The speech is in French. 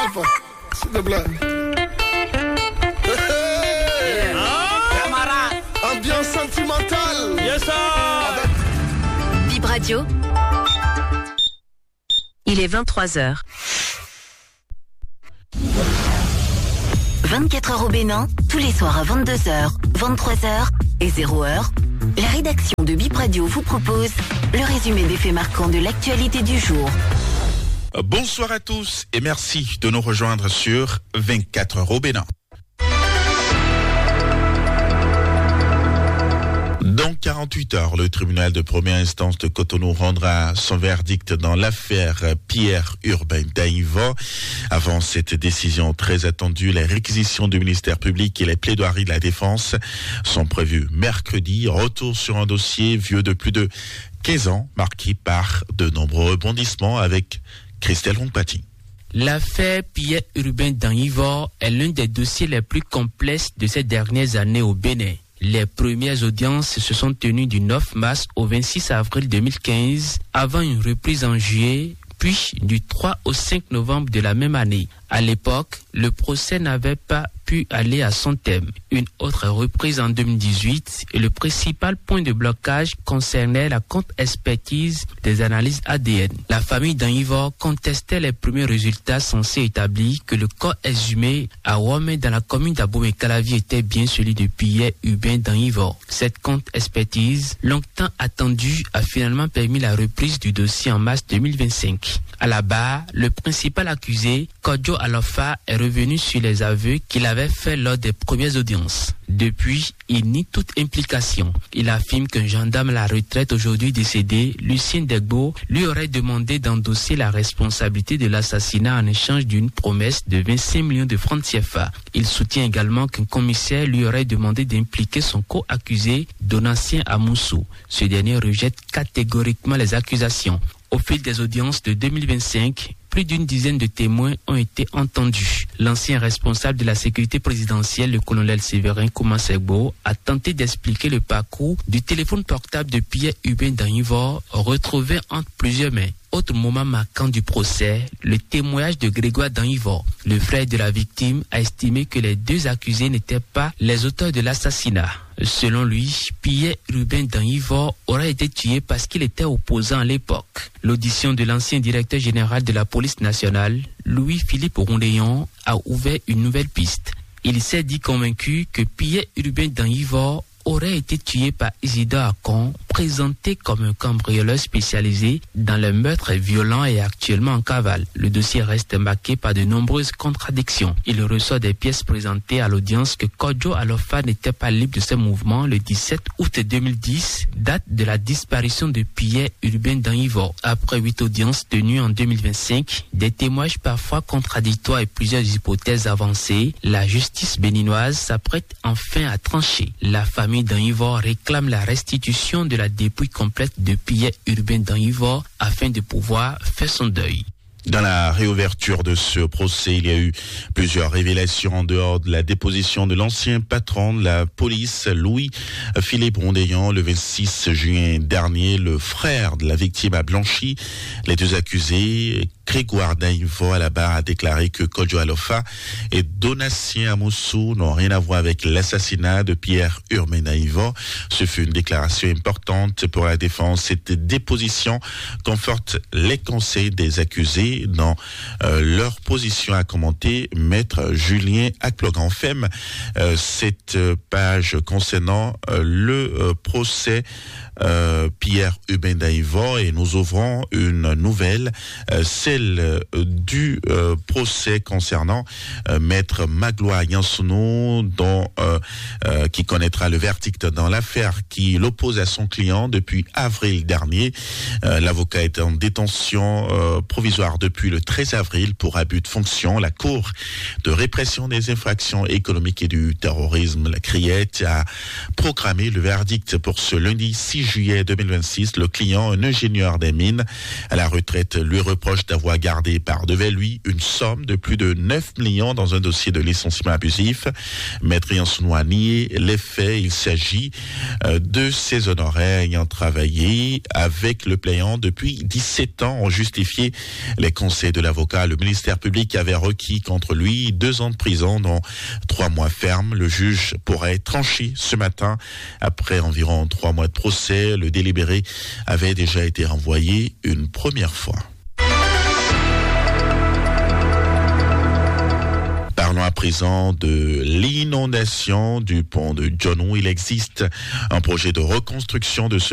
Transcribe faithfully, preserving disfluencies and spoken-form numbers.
Alpha, s'il te plaît. Hey. Ah. Camarade. Ambiance sentimentale. Yes, sir. Avec... Bip Radio. Il est vingt-trois heures. vingt-quatre heures au Bénin, tous les soirs à vingt-deux heures, vingt-trois heures et zéro heure. La rédaction de Bip Radio vous propose le résumé des faits marquants de l'actualité du jour. Bonsoir à tous et merci de nous rejoindre sur vingt-quatre heures au Bénin. Dans quarante-huit heures, le tribunal de première instance de Cotonou rendra son verdict dans l'affaire Pierre Urbain Daïva. Avant cette décision très attendue, les réquisitions du ministère public et les plaidoiries de la défense sont prévues mercredi. Retour sur un dossier vieux de plus de quinze ans, marqué par de nombreux rebondissements avec Christelle Rompati. L'affaire Pierre Urbain Daïva est l'un des dossiers les plus complexes de ces dernières années au Bénin. Les premières audiences se sont tenues du neuf mars au vingt-six avril deux mille quinze, avant une reprise en juillet, puis du trois au cinq novembre de la même année. À l'époque, le procès n'avait pas pu aller à son terme. Une autre reprise en deux mille dix-huit et le principal point de blocage concernait la contre-expertise des analyses A D N. La famille d'Anivor contestait les premiers résultats censés établir que le corps exhumé à Womé dans la commune d'Abomey-Calavi était bien celui de Pierre Urbain d'Anivor. Cette contre-expertise, longtemps attendue, a finalement permis la reprise du dossier en mars deux mille vingt-cinq. À la barre, le principal accusé, Kodjo Alofa, est revenu sur les aveux qu'il avait faits lors des premières audiences. Depuis, il nie toute implication. Il affirme qu'un gendarme à la retraite aujourd'hui décédé, Lucien Degbo, lui aurait demandé d'endosser la responsabilité de l'assassinat en échange d'une promesse de vingt-cinq millions de francs C F A. Il soutient également qu'un commissaire lui aurait demandé d'impliquer son co-accusé, Donatien Amoussou. Ce dernier rejette catégoriquement les accusations. Au fil des audiences de deux mille vingt-cinq, plus d'une dizaine de témoins ont été entendus. L'ancien responsable de la sécurité présidentielle, le colonel Séverin Koumassegbo, a tenté d'expliquer le parcours du téléphone portable de Pierre Urbain d'Anivor, retrouvé entre plusieurs mains. Autre moment marquant du procès, le témoignage de Grégoire d'Anivor. Le frère de la victime a estimé que les deux accusés n'étaient pas les auteurs de l'assassinat. Selon lui, Pierre Urbain d'Anivor aurait été tué parce qu'il était opposant à l'époque. L'audition de l'ancien directeur général de la police nationale, Louis-Philippe Rondéon, a ouvert une nouvelle piste. Il s'est dit convaincu que Pierre Urbain d'Anivor aurait été tué par Isidore Akon, présenté comme un cambrioleur spécialisé dans le meurtre violent et actuellement en cavale. Le dossier reste marqué par de nombreuses contradictions. Il ressort des pièces présentées à l'audience que Kodjo Alofa n'était pas libre de ses mouvements le dix-sept août deux mille dix, date de la disparition de Pierre Urbain d'Anivor. Après huit audiences tenues en deux mille vingt-cinq, des témoignages parfois contradictoires et plusieurs hypothèses avancées, la justice béninoise s'apprête enfin à trancher. La famille d'Anivor réclame la restitution de la dépouille complète de Pierre Urbain d'Anivor afin de pouvoir faire son deuil. Dans la réouverture de ce procès, il y a eu plusieurs révélations en dehors de la déposition de l'ancien patron de la police, Louis-Philippe Rondéon. Le vingt-six juin dernier, le frère de la victime a blanchi. Les deux accusés, Grégoire Daïva à la barre, a déclaré que Kodjo Alofa et Donatien Amoussou n'ont rien à voir avec l'assassinat de Pierre Urbain Daïva. Ce fut une déclaration importante pour la défense. Cette déposition conforte les conseils des accusés dans euh, leur position, a commenté maître Julien Akplogan-Fem. Euh, cette page concernant euh, le euh, procès euh, Pierre Urbain Daïva, et nous ouvrons une nouvelle, euh, celle euh, du euh, procès concernant euh, maître Magloire Yansounou, dont euh, euh, qui connaîtra le verdict dans l'affaire qui l'oppose à son client depuis avril dernier. Euh, l'avocat est en détention euh, provisoire depuis le treize avril pour abus de fonction. La Cour de répression des infractions économiques et du terrorisme, la Criette, a programmé le verdict pour ce lundi six juillet deux mille vingt-six. Le client, un ingénieur des mines à la retraite, lui reproche d'avoir prévoit garder par devant lui une somme de plus de neuf millions dans un dossier de licenciement abusif. Maître Yansounou a nié les faits. Il s'agit de ses honoraires ayant travaillé avec le plaignant depuis dix-sept ans. On justifié les conseils de l'avocat. Le ministère public avait requis contre lui deux ans de prison, dont trois mois ferme. Le juge pourrait trancher ce matin. Après environ trois mois de procès, le délibéré avait déjà été renvoyé une première fois. Parlons à présent de l'inondation du pont de Djonou. Il existe un projet de reconstruction de ce